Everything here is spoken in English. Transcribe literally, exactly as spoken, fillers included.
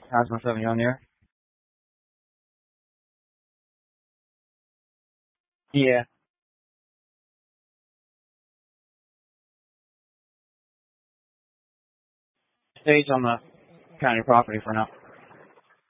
How's my Sauvignon there? Yeah, stays on the county property for now.